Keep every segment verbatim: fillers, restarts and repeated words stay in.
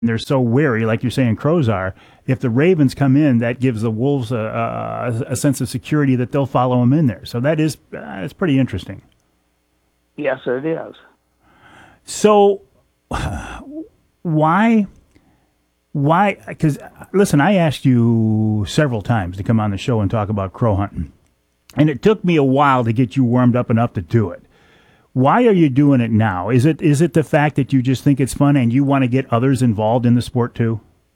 they're so wary, like you're saying crows are. If the ravens come in, that gives the wolves a, a, a sense of security that they'll follow them in there. So that is uh, it's pretty interesting. Yes, it is. So why, why, because, listen, I asked you several times to come on the show and talk about crow hunting, and it took me a while to get you warmed up enough to do it. Why are you doing it now? Is it is it the fact that you just think it's fun and you want to get others involved in the sport too?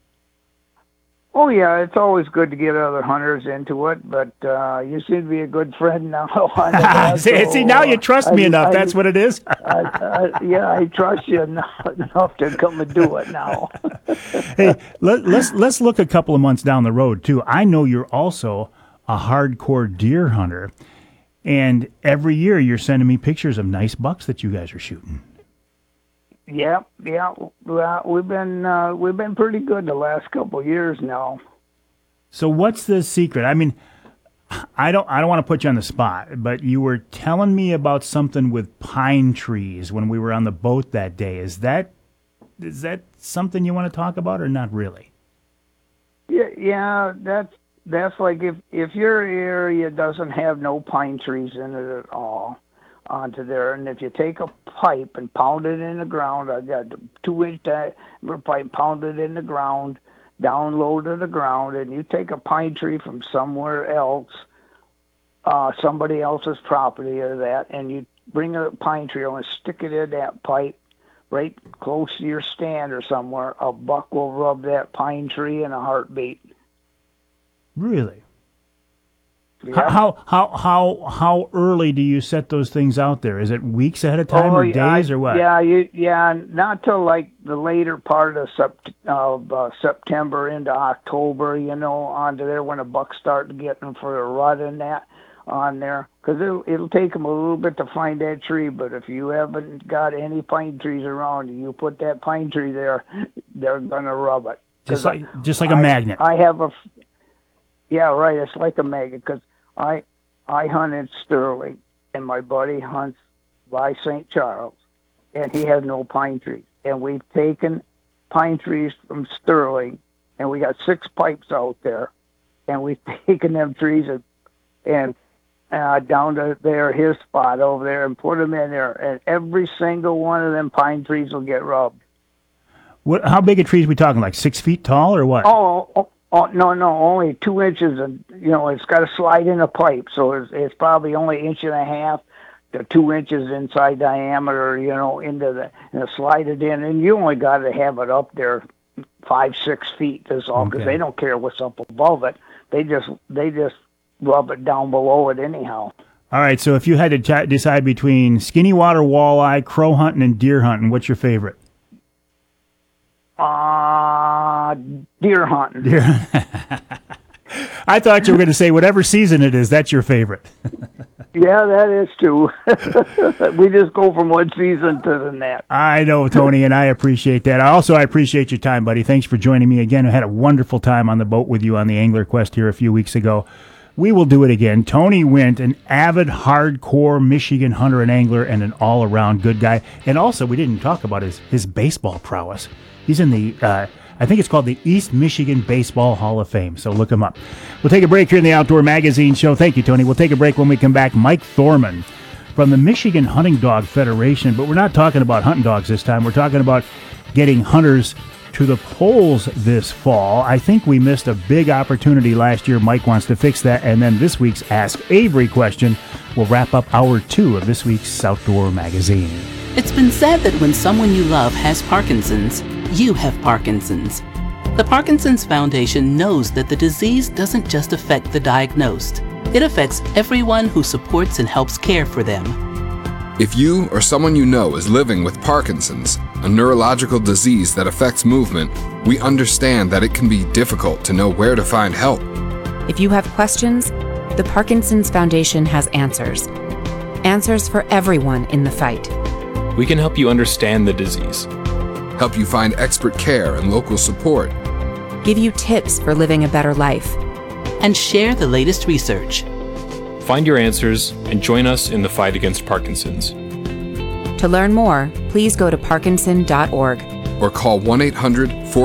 Oh, yeah, it's always good to get other hunters into it, but uh, you seem to be a good friend now. That, see, so, see, now you trust uh, me I, enough. I, That's what it is. I, I, yeah, I trust you enough, enough to come and do it now. Hey, let, let's let's look a couple of months down the road, too. I know you're also a hardcore deer hunter. And every year you're sending me pictures of nice bucks that you guys are shooting. Yeah, yeah. Well, we've been uh, we've been pretty good the last couple of years now. So what's the secret? I mean, I don't I don't want to put you on the spot, but you were telling me about something with pine trees when we were on the boat that day. Is that is that something you want to talk about or not really? Yeah, yeah. That's. That's like if, if your area doesn't have no pine trees in it at all onto there, and if you take a pipe and pound it in the ground, I got a two-inch diameter pipe, pound it in the ground, down low to the ground, and you take a pine tree from somewhere else, uh, somebody else's property or that, and you bring a pine tree and stick it in that pipe right close to your stand or somewhere, a buck will rub that pine tree in a heartbeat. Really? Yeah. How how how how early do you set those things out there? Is it weeks ahead of time oh, or yeah, days or what? Yeah, you, yeah, not till like the later part of, sept- of uh, September into October, you know, onto there when the bucks start getting for a rut and that on there. Because it'll, it'll take them a little bit to find that tree, but if you haven't got any pine trees around and you put that pine tree there, they're going to rub it. Just like, I, just like a I, magnet. I have a... Yeah, right. It's like a magnet because I I hunt in Sterling, and my buddy hunts by Saint Charles, and he has no pine trees. And we've taken pine trees from Sterling, and we got six pipes out there, and we've taken them trees and and uh, down to there, his spot over there, and put them in there, and every single one of them pine trees will get rubbed. What? How big a tree are we talking? Like six feet tall or what? Oh. oh Oh, no, no, only two inches, and you know it's got to slide in a pipe, so it's, it's probably only inch and a half to two inches inside diameter, you know, into the and slide it in, and you only got to have it up there five, six feet is all, because Okay. they don't care what's up above it. They just they just rub it down below it anyhow. All right, so if you had to t- decide between skinny water walleye, crow hunting, and deer hunting, what's your favorite? Uh, deer hunting. Deer. I thought you were going to say whatever season it is, that's your favorite. Yeah, that is too. We just go from one season to the next. I know, Tony, and I appreciate that. I also I appreciate your time, buddy. Thanks for joining me again. I had a wonderful time on the boat with you on the Angler Quest here a few weeks ago. We will do it again. Tony Wint, an avid, hardcore Michigan hunter and angler and an all-around good guy. And also, we didn't talk about his, his baseball prowess. He's in the, uh, I think it's called the East Michigan Baseball Hall of Fame, so look him up. We'll take a break here in the Outdoor Magazine Show. Thank you, Tony. We'll take a break when we come back. Mike Thorman from the Michigan Hunting Dog Federation, but we're not talking about hunting dogs this time. We're talking about getting hunters to the polls this fall. I think we missed a big opportunity last year. Mike wants to fix that, and then this week's Ask Avery question will wrap up hour two of this week's Outdoor Magazine. It's been said that when someone you love has Parkinson's, you have Parkinson's. The Parkinson's Foundation knows that the disease doesn't just affect the diagnosed. It affects everyone who supports and helps care for them. If you or someone you know is living with Parkinson's, a neurological disease that affects movement, we understand that it can be difficult to know where to find help. If you have questions, the Parkinson's Foundation has answers. Answers for everyone in the fight. We can help you understand the disease, help you find expert care and local support, give you tips for living a better life, and share the latest research. Find your answers and join us in the fight against Parkinson's. To learn more, please go to parkinson dot org. or call one eight hundred, four